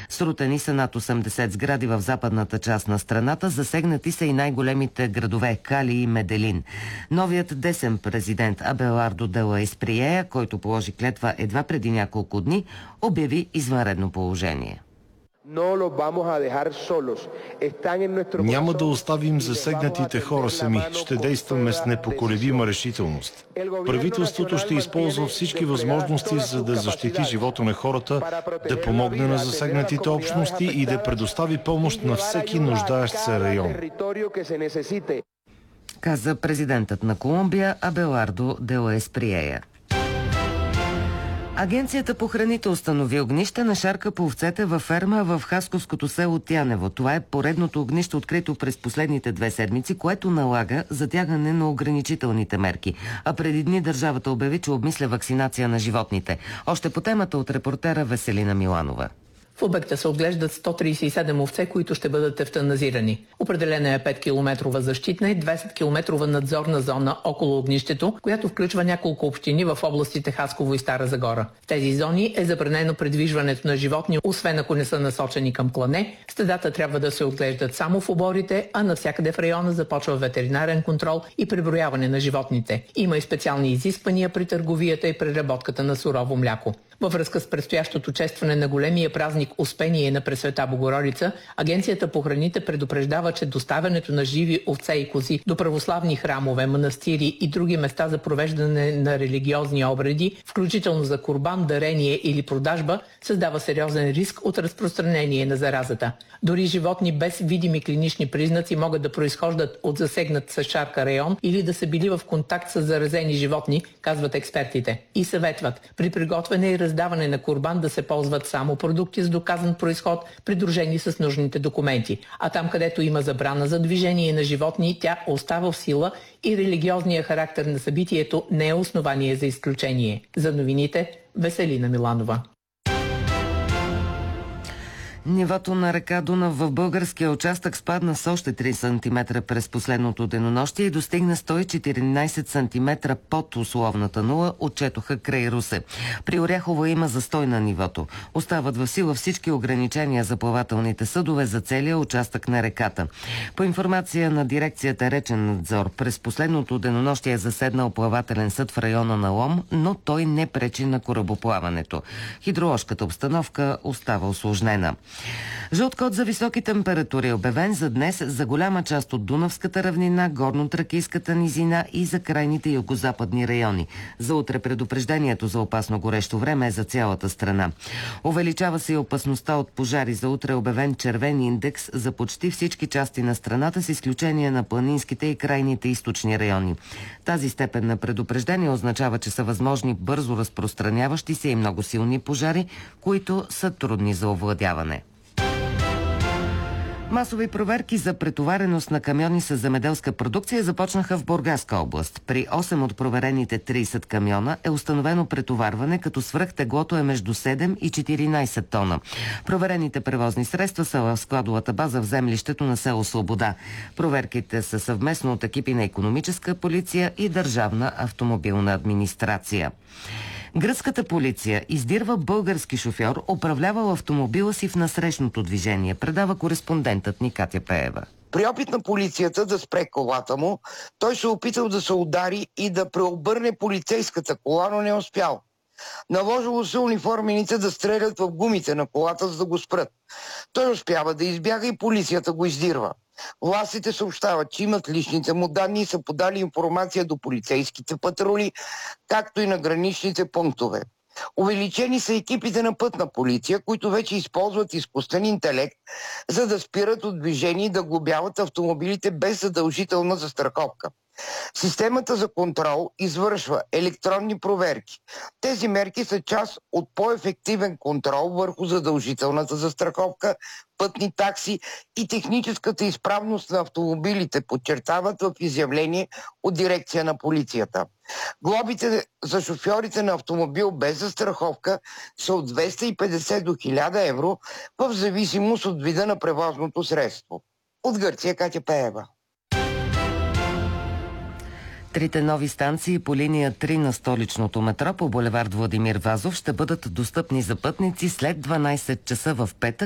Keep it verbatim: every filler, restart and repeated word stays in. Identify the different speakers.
Speaker 1: Срутени са над осемдесет сгради в западната част на страната. Засегнати са и най-големите градове Кали и Меделин. Новият десен президент Абелардо де Есприея, който положи клетва едва преди няколко дни, обяви извънредно положение.
Speaker 2: Няма да оставим засегнатите хора сами. Ще действаме с непоколебима решителност. Правителството ще използва всички възможности, за да защити живота на хората, да помогне на засегнатите общности и да предостави помощ на всеки нуждаещ се район,
Speaker 1: каза президентът на Колумбия Абелардо де Есприея. Агенцията по храните установи огнище на шарка по овцете във ферма в хасковското село Тянево. Това е поредното огнище, открито през последните две седмици, което налага затягане на ограничителните мерки. А преди дни държавата обяви, че обмисля вакцинация на животните. Още по темата от репортера Веселина Миланова.
Speaker 3: В обекта се отглеждат сто тридесет и седем овце, които ще бъдат евтаназирани. Определена е пет километрова защитна и двадесет километрова надзорна зона около огнището, която включва няколко общини в областите Хасково и Стара Загора. В тези зони е забранено придвижването на животни, освен ако не са насочени към клане. Стадата трябва да се отглеждат само в оборите, а навсякъде в района започва ветеринарен контрол и преброяване на животните. Има и специални изисквания при търговията и преработката на сурово мляко. Във връзка с предстоящото честване на големия празник Успение на Пресвета Богородица, Агенцията по храните предупреждава, че доставянето на живи овце и кози до православни храмове, манастири и други места за провеждане на религиозни обреди, включително за курбан, дарение или продажба, създава сериозен риск от разпространение на заразата. Дори животни без видими клинични признаци могат да произхождат от засегнат с шарка район или да са били в контакт с заразени животни, казват експертите. И съветват при приготвяне и раздаване на курбан да се ползват само продукти с доказан произход, придружени с нужните документи. А там, където има забрана за движение на животни, тя остава в сила и религиозният характер на събитието не е основание за изключение. За новините, Веселина Миланова.
Speaker 1: Нивото на река Дунав в българския участък спадна с още три сантиметра през последното денонощие и достигна сто и четиринадесет сантиметра под условната нула, отчетоха край Русе. При Оряхово има застой на нивото. Остават в сила всички ограничения за плавателните съдове за целия участък на реката. По информация на дирекцията Речен надзор, през последното денонощие е заседнал плавателен съд в района на Лом, но той не пречи на корабоплаването. Хидроложката обстановка остава усложнена. Жълт код за високи температури е обявен за днес за голяма част от Дунавската равнина, Горно-Тракийската низина и за крайните югозападни райони. За утре предупреждението за опасно горещо време е за цялата страна. Увеличава се и опасността от пожари. За утре е обявен червен индекс за почти всички части на страната, с изключение на планинските и крайните източни райони. Тази степен на предупреждение означава, че са възможни бързо разпространяващи се и много силни пожари, които са трудни за овладяване. Масови проверки за претовареност на камиони с земеделска продукция започнаха в Бургаска област. При осем от проверените тридесет камиона е установено претоварване, като свръхтеглото е между седем и четиринадесет тона. Проверените превозни средства са в складовата база в землището на село Свобода. Проверките са съвместно от екипи на икономическа полиция и държавна автомобилна администрация. Гръцката полиция издирва български шофьор, управлявал автомобила си в насрещното движение, предава кореспондентът ни Катя Пеева.
Speaker 4: При опит на полицията да спре колата му, той се опитал да се удари и да преобърне полицейската кола, но не успял. Наложило се униформените да стрелят в гумите на колата, за да го спрат. Той успява да избяга и полицията го издирва. Властите съобщават, че имат личните му данни и са подали информация до полицейските патрули, както и на граничните пунктове. Увеличени са екипите на пътна полиция, които вече използват изкуствен интелект, за да спират от движение и да глобяват автомобилите без задължителна застраховка. Системата за контрол извършва електронни проверки. Тези мерки са част от по-ефективен контрол върху задължителната застраховка, пътни такси и техническата изправност на автомобилите, подчертават в изявление от дирекция на полицията. Глобите за шофьорите на автомобил без застраховка са от двеста и петдесет до хиляда евро в зависимост от вида на превозното средство. От Гърция, Катя Пеева.
Speaker 1: Трите нови станции по линия три на столичното метро по булевард Владимир Вазов ще бъдат достъпни за пътници след дванадесет часа в петък